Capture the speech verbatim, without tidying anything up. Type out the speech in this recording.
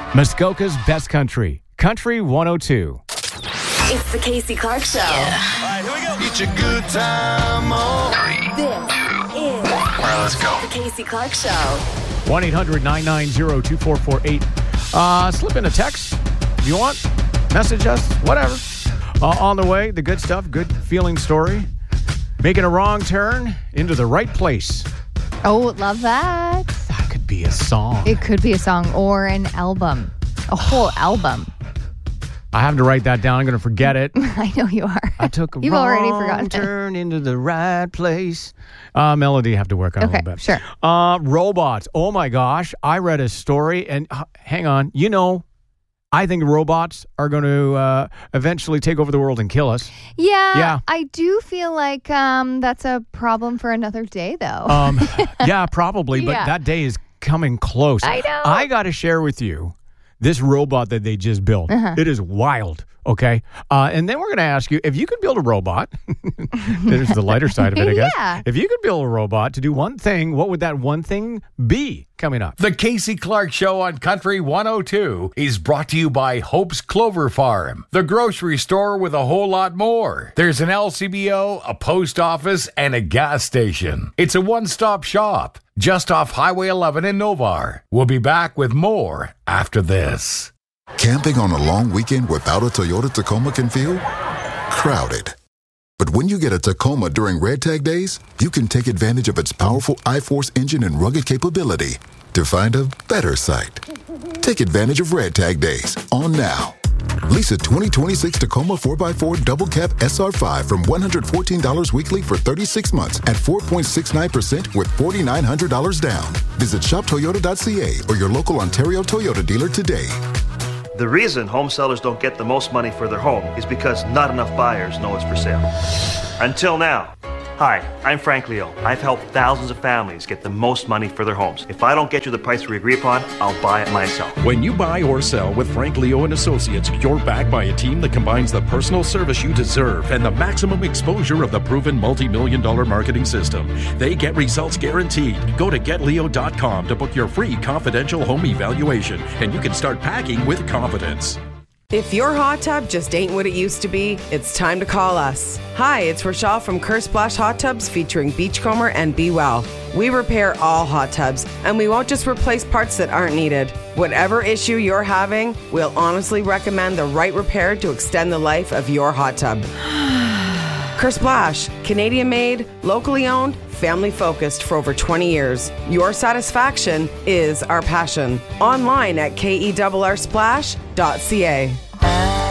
Muskoka's best country, Country one oh two. It's the Casey Clark Show. Yeah. All right, here we go. It's a good time. Oh. Three, this is All right, let's go. the Casey Clark Show. one eight hundred nine nine zero two four four eight. Uh, slip in a text if you want. Message us, whatever. Uh, on the way, the good stuff, good feeling story. Making a wrong turn into the right place. Oh, love that. That could be a song. It could be a song or an album. A whole album. I have to write that down. I'm going to forget it. I know you are. I took a You've wrong already forgotten turn into the right place. Uh, melody, have to work on Okay, a little bit. sure. Uh, robots. Oh my gosh. I read a story and uh, hang on. You know, I think robots are going to uh, eventually take over the world and kill us. Yeah, Yeah. I do feel like um, that's a problem for another day, though. Um, yeah, probably. But Yeah. that day is coming close. I know. I got to share with you this robot that they just built. Uh-huh. It is wild. Okay. Uh, and then we're going to ask you if you could build a robot. There's the lighter side of it, I guess. Yeah. If you could build a robot to do one thing, what would that one thing be? Coming up. The Casey Clark Show on Country one oh two is brought to you by Hope's Clover Farm, the grocery store with a whole lot more. There's an L C B O, a post office, and a gas station. It's a one-stop shop just off Highway eleven in Novar. We'll be back with more after this. Camping on a long weekend without a Toyota Tacoma can feel crowded. But when you get a Tacoma during Red Tag Days, you can take advantage of its powerful iForce engine and rugged capability to find a better site. Take advantage of Red Tag Days on now. Lease a twenty twenty-six Tacoma four by four Double Cab S R five from one hundred fourteen dollars weekly for thirty-six months at four point six nine percent with four thousand nine hundred dollars down. Visit shop toyota dot c a or your local Ontario Toyota dealer today. The reason home sellers don't get the most money for their home is because not enough buyers know it's for sale. Until now. Hi, I'm Frank Leo. I've helped thousands of families get the most money for their homes. If I don't get you the price we agree upon, I'll buy it myself. When you buy or sell with Frank Leo and Associates, you're backed by a team that combines the personal service you deserve and the maximum exposure of the proven multi-million dollar marketing system. They get results guaranteed. Go to get leo dot com to book your free confidential home evaluation, and you can start packing with confidence. If your hot tub just ain't what it used to be, it's time to call us. Hi, it's Rochelle from Kerr Splash Hot Tubs featuring Beachcomber and Be Well. We repair all hot tubs, and we won't just replace parts that aren't needed. Whatever issue you're having, we'll honestly recommend the right repair to extend the life of your hot tub. Kerr Splash, Canadian made, locally owned, family focused for over twenty years. Your satisfaction is our passion. Online at K E R R splash dot C A.